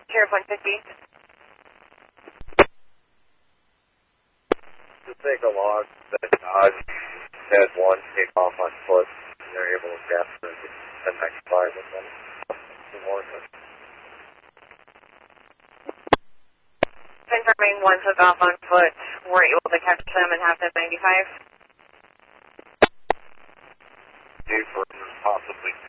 Sheriff 150. To take a log that Dodge had one take off on foot, and they're able to capture the next five of them. Confirming one took off on foot. Were able to catch them and have them 95? Dave Burton, possibly